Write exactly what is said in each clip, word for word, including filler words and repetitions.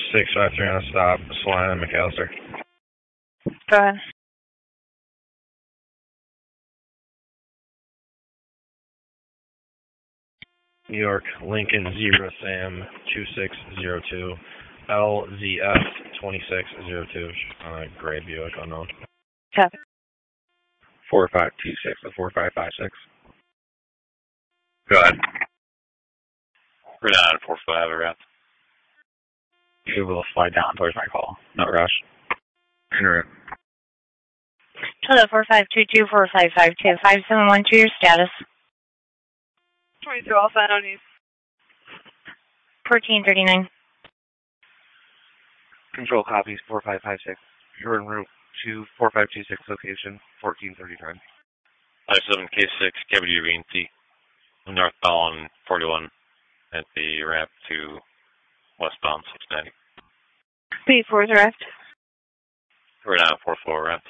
six five three on a stop, Salina and McAllister. Go ahead. New York, Lincoln zero Sam two six zero two, L Z F twenty-six zero two, on a gray Buick unknown. Copy. four five two six to four five five six. Go ahead. We're down at four five around. You will slide down towards my call. No rush. En route. Hello, four five two two, four five five two, five seven one two, your status. twenty-two Alpha, no news. fourteen thirty-nine. Control copies, four five five six. You're en route to four five two six location, fourteen thirty-nine. five seven K six, Cavity Ravine T. Northbound forty-one at the ramp to westbound six ninety. Speed four direct. We're down at four four ramp.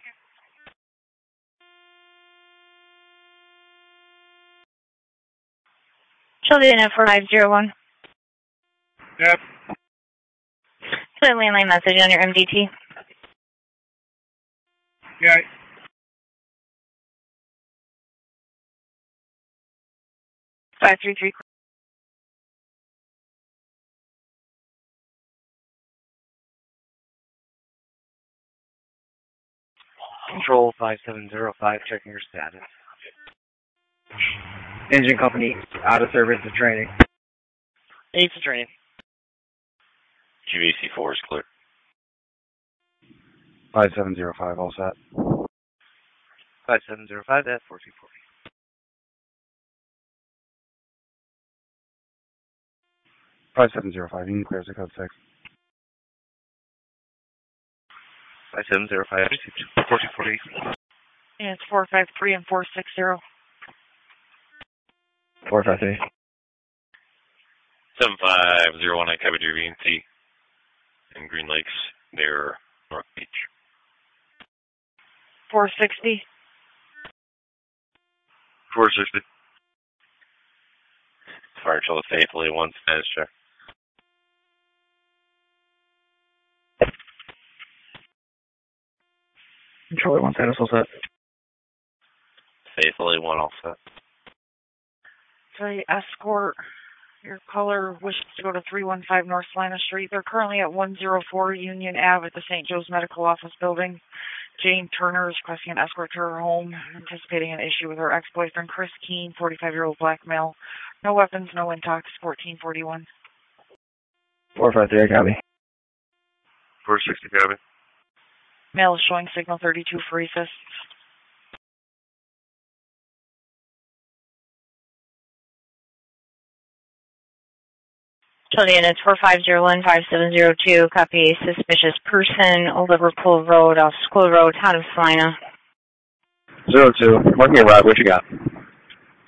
Children at four five zero one. Yep. Put a landline message on your M D T. Yeah. five three three. Control five seven zero five, checking your status. Engine company, out of service to training. Eight to training. Q V C four is clear. five seven zero five, all set. five seven zero five, that's fourteen forty. five seven zero five, you can clear the code six. five seven zero five, fourteen forty. Yeah, it's four five three and four six zero. four five three. seven five zero one at Cavity Ravine T. In Green Lakes, near North Beach. four sixty. four sixty. Fire Chill faithfully, one status check. Controller one status, all set. Faithfully, one all set. Sorry, escort. Your caller wishes to go to three one five North Salina Street. They're currently at one oh four Union Avenue at the Saint Joe's Medical Office Building. Jane Turner is requesting an escort to her home, anticipating an issue with her ex-boyfriend, Chris Keene, forty-five-year-old black male. No weapons, no intox, fourteen forty-one. four five three, I copy. four sixty, copy. Male is showing signal thirty-two for resist. Children, it's four five zero one, five seven zero two. Copy suspicious person, Old Liverpool Road, off School Road, town of Salina. Zero two, marking a ride, what you got?